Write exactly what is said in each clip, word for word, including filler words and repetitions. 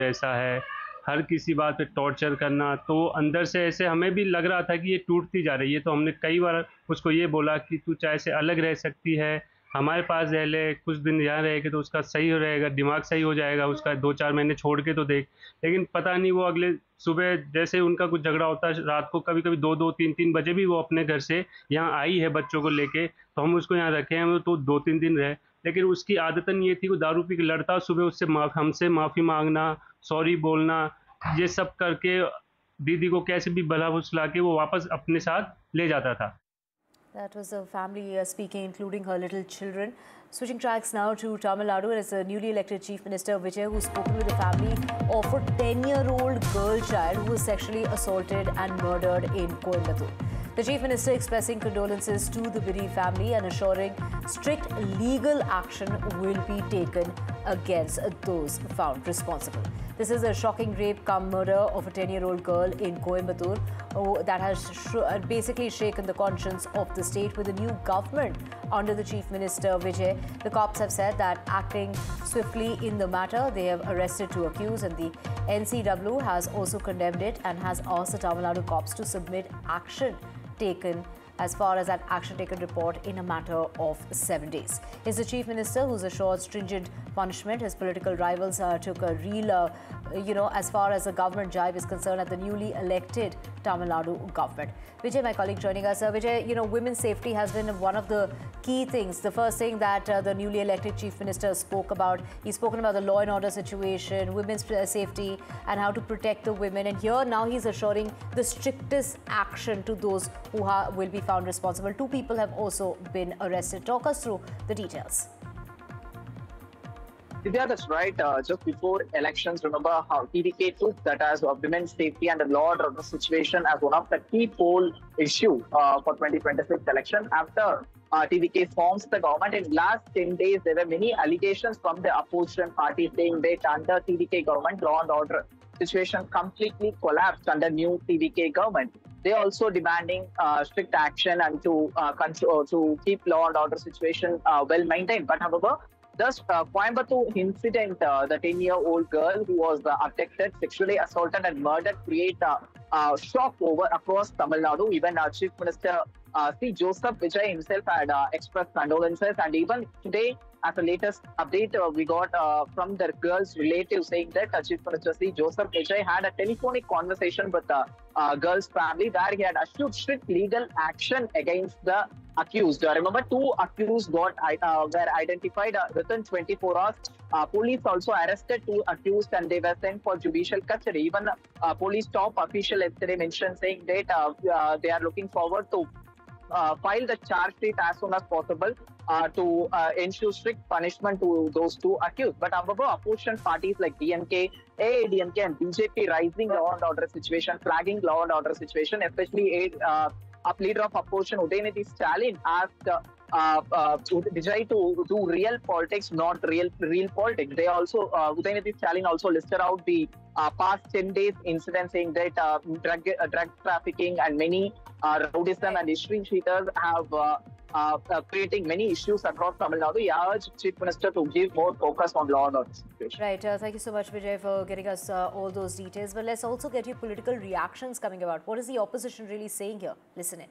ऐसा है, हर किसी बात पे टॉर्चर करना, तो अंदर से ऐसे हमें भी लग रहा था कि ये टूटती जा रही है। तो हमने कई बार उसको ये बोला कि तू चाहे से अलग रह सकती है, हमारे पास रह ले, कुछ दिन यहाँ रहेगी तो उसका सही हो रहेगा, दिमाग सही हो जाएगा उसका, दो चार महीने छोड़ के तो देख। लेकिन पता नहीं वो अगले सुबह जैसे उनका कुछ झगड़ा होता है रात को, कभी कभी दो दो तीन तीन बजे भी वो अपने घर से यहाँ आई है बच्चों को लेके, तो हम उसको यहाँ रखे हैं, वो तो दो तीन दिन रहे। लेकिन उसकी आदतन ये थी वो दारू पी के लड़ता, सुबह उससे माफ हमसे माफ़ी मांगना, सॉरी बोलना, ये सब करके दीदी को कैसे भी भला फुसला के वो वापस अपने साथ ले जाता था। That was a family uh, speaking, including her little children. Switching tracks now to Tamil Nadu, as the newly elected Chief Minister Vijay, who's spoken with the family of a ten-year-old girl child who was sexually assaulted and murdered in Coimbatore. The Chief Minister expressing condolences to the Biri family and assuring strict legal action will be taken against those found responsible. This is a shocking rape cum murder of a ten-year-old girl in Coimbatore oh, that has sh basically shaken the conscience of the state. With the new government under the Chief Minister Vijay, the cops have said that acting swiftly in the matter, they have arrested two accused, and the N C W has also condemned it and has asked the Tamil Nadu cops to submit action taken as far as that action taken report in a matter of seven days. Is the Chief Minister who's assured stringent punishment. His political rivals uh, took a real, uh, you know, as far as the government jibe is concerned at the newly elected Tamil Nadu government. Vijay, my colleague joining us. Uh, Vijay, you know, women's safety has been one of the key things. The first thing that uh, the newly elected Chief Minister spoke about, he's spoken about the law and order situation, women's safety and how to protect the women. And here now he's assuring the strictest action to those who will be found responsible. Two people have also been arrested. Talk us through the details. Yeah, that's right. Uh, just before elections, remember how T D K took that as uh, women's safety and the law and order situation as one of the key poll issue uh, for twenty twenty-six election. After uh, T D K forms the government, in last ten days, there were many allegations from the opposition party saying that under T D K government, law and order situation completely collapsed under new T D K government. They also demanding uh, strict action and to uh, control, to keep law and order situation uh, well maintained. But however, Thus, uh, Coimbatore incident, uh, the ten-year-old girl who was uh, abducted, sexually assaulted and murdered create a uh, uh, shock over across Tamil Nadu. Even uh, Chief Minister uh, C. Joseph Vijay himself had uh, expressed condolences. And even today, as the latest update, uh, we got uh, from the girl's relative saying that uh, Chief Minister C. Joseph Vijay had a telephonic conversation with the uh, girl's family where he had assured strict legal action against the accused. Uh, remember, two accused got uh, were identified uh, within twenty-four hours. Uh, police also arrested two accused and they were sent for judicial custody. Even uh, police top official yesterday mentioned saying that uh, uh, they are looking forward to uh, file the charge sheet as soon as possible uh, to uh, ensure strict punishment to those two accused. But however, opposition parties like D M K, A I D M K and B J P rising law and order situation, flagging law and order situation, especially uh, a leader of opposition, Udayanidhi Stalin, asked uh, uh, uh, Vijay to do real politics, not real real politics. They also, uh, Udayanidhi Stalin also listed out the uh, past ten days incidents saying that uh, drug, uh, drug trafficking and many uh, rowdyism and history cheaters have uh, uh, uh, creating many issues across Tamil Nadu. He urged Chief Minister to give more focus on law and order situation. Right. Uh, thank you so much, Vijay, for getting us uh, all those details. But let's also get your political reactions coming about. What is the opposition really saying here? Listen in.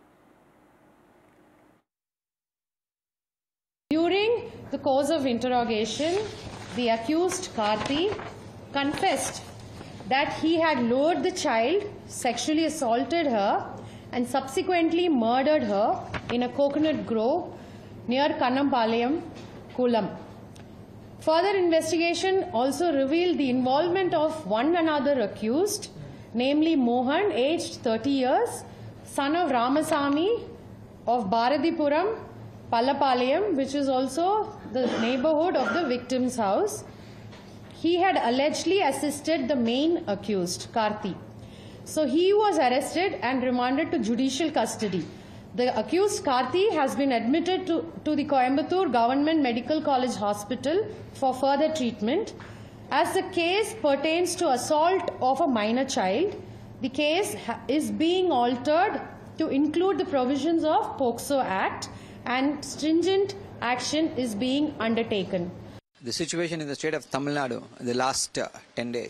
During the course of interrogation, the accused Karthi confessed that he had lured the child, sexually assaulted her and subsequently murdered her in a coconut grove near Kannampalayam, Kulam. Further investigation also revealed the involvement of one another accused, namely Mohan, aged thirty years, son of Ramasamy of Bharatipuram, Pallapalayam, which is also the neighborhood of the victim's house. He had allegedly assisted the main accused, Karthi. So he was arrested and remanded to judicial custody. The accused Karthi has been admitted to, to the Coimbatore Government Medical College Hospital for further treatment. As the case pertains to assault of a minor child, the case is being altered to include the provisions of POCSO Act and stringent action is being undertaken. the situation in the state of Tamil Nadu in the last uh, ten days.